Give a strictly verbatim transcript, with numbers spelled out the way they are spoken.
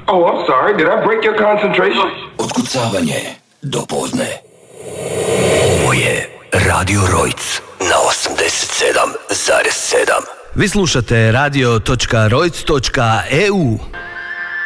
Oh, I'm sorry. Did I break your concentration? Otkucavanje do podne. Ovo je Radio Rojc na osamdeset sedam zarez sedam. Vi slušate radio točka rojc točka e u.